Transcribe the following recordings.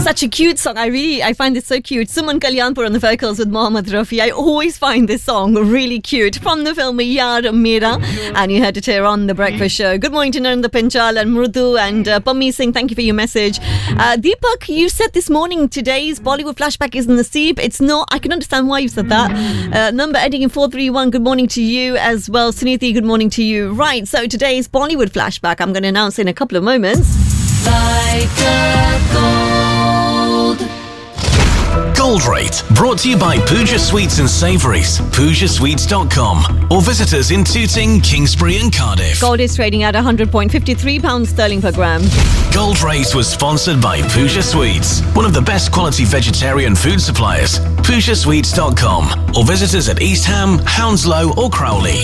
Such a cute song. I find this so cute. Suman Kalyanpur on the vocals with Mohammed Rafi. I always find this song really cute. From the film Yaar Mera. And you heard it here on The Breakfast Show. Good morning to Narendra Pinchal and Mrudu and Pammi Singh. Thank you for your message. Deepak, you said this morning today's Bollywood flashback is Naseeb. It's not. I can understand why you said that. Number ending in 431. Good morning to you as well. Suniti, good morning to you. Right, so today's Bollywood flashback I'm going to announce in a couple of moments. Like a gold. Gold Rate, brought to you by Pooja Sweets and Savouries, PoojaSweets.com, or visit us in Tooting, Kingsbury and Cardiff. Gold is trading at £100.53 sterling per gram. Gold Rate was sponsored by Pooja Sweets, one of the best quality vegetarian food suppliers, PoojaSweets.com, or visit us at East Ham, Hounslow or Crowley.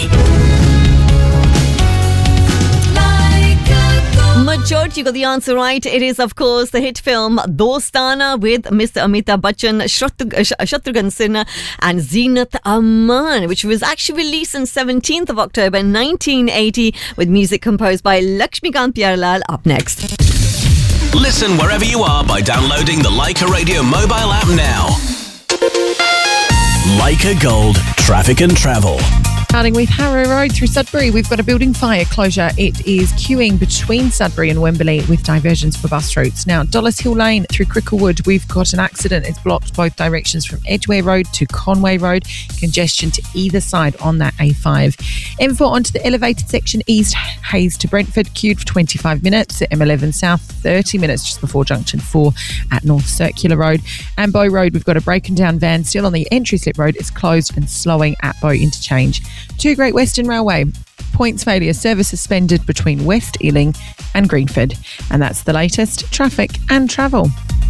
Majority got the answer right. It is, of course, the hit film Dostana with Mr. Amitabh Bachchan, Shatrughan Sinha and Zeenat Aman, which was actually released on 17th of October 1980 with music composed by Lakshmikant Pyarelal. Up next. Listen wherever you are by downloading the Leica Radio mobile app now. Leica Gold, traffic and travel. Starting with Harrow Road through Sudbury, we've got a building fire closure. It is queuing between Sudbury and Wembley with diversions for bus routes. Now, Dollars Hill Lane through Cricklewood, we've got an accident. It's blocked both directions from Edgware Road to Conway Road. Congestion to either side on that A5. M4 onto the elevated section East Hayes to Brentford, queued for 25 minutes. At M11 South, 30 minutes just before Junction 4 at North Circular Road. And Bow Road, we've got a broken down van still on the entry slip road. It's closed and slowing at Bow Interchange. To Great Western Railway, points failure, service suspended between West Ealing and Greenford. And that's the latest traffic and travel.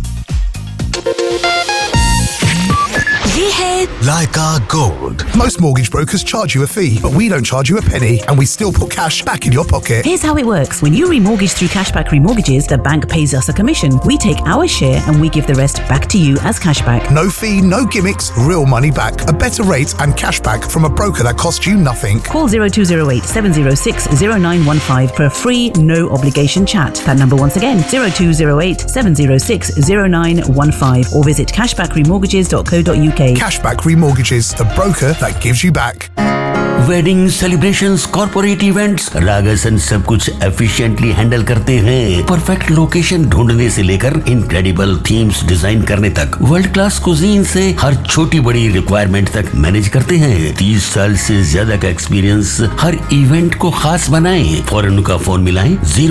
ये है Leica Gold. Most mortgage brokers charge you a fee, but we don't charge you a penny, and we still put cash back in your pocket. Here's how it works. When you remortgage through Cashback Remortgages, the bank pays us a commission. We take our share and we give the rest back to you as cashback. No fee, no gimmicks, real money back. A better rate and cashback from a broker that costs you nothing. Call 0208 706 0915 for a free, no obligation chat. That number once again, 0208 706 0915, or visit cashbackremortgages.co.uk. Cashback Remortgages, the broker that gives you back. Wedding celebrations, corporate events, रागासन सब कुछ efficiently handle करते हैं। Perfect location ढूंढने से लेकर incredible themes design करने तक, world class cuisine से हर छोटी बड़ी रिक्वायरमेंट तक मैनेज करते हैं। 30 साल से ज्यादा का एक्सपीरियंस हर इवेंट को खास बनाएं। फौरन उनका फोन मिलाएं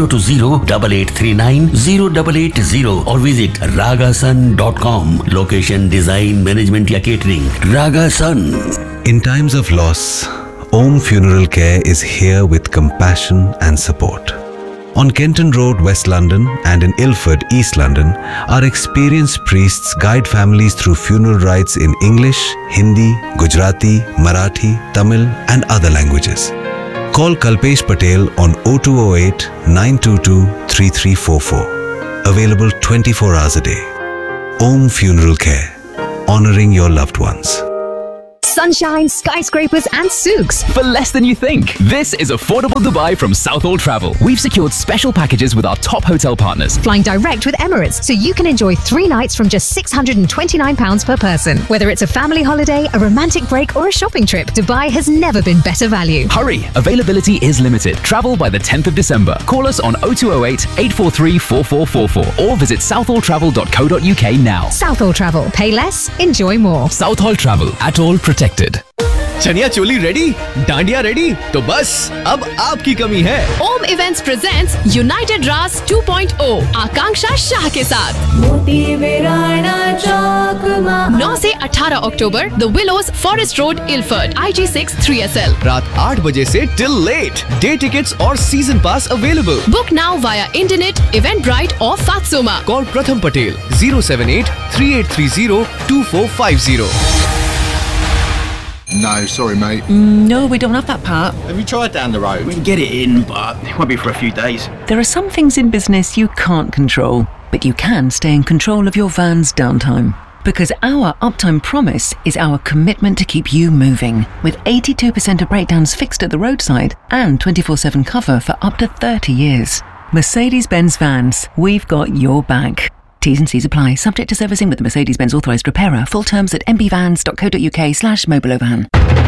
020-8839-0880 और visit ragasun.com। Location, design, management या catering, रागासन। In times of loss, Om Funeral Care is here with compassion and support. On Kenton Road, West London, and in Ilford, East London, our experienced priests guide families through funeral rites in English, Hindi, Gujarati, Marathi, Tamil, and other languages. Call Kalpesh Patel on 0208 922 3344. Available 24 hours a day. Om Funeral Care, honoring your loved ones. Sunshine, skyscrapers and souks. For less than you think. This is Affordable Dubai from Southall Travel. We've secured special packages with our top hotel partners. Flying direct with Emirates, so you can enjoy 3 nights from just £629 per person. Whether it's a family holiday, a romantic break or a shopping trip, Dubai has never been better value. Hurry, availability is limited. Travel by the 10th of December. Call us on 0208 843 4444 or visit southalltravel.co.uk now. Southall Travel. Pay less, enjoy more. Southall Travel, at all protected. Chaniya choli ready, dandiya ready, तो बस अब आपकी कमी है। ओम events presents United रास 2.0 आकांक्षा शाह के साथ 9 से 18 अक्टूबर the willows, forest road, Ilford, IG6 3SL। रात 8 बजे से टिल लेट। डे टिकट्स और सीजन पास available. Book now via internet, Eventbrite और फात्सोमा। कॉल प्रथम Patel 078 3830 2450। No, sorry, mate. No, we don't have that part. Have you tried down the road? We can get it in, but it won't be for a few days. There are some things in business you can't control, but you can stay in control of your van's downtime. Because our uptime promise is our commitment to keep you moving, with 82% of breakdowns fixed at the roadside and 24/7 cover for up to 30 years. Mercedes-Benz Vans, we've got your back. T's and C's apply. Subject to servicing with the Mercedes-Benz authorised repairer. Full terms at mbvans.co.uk/mobiloverhan.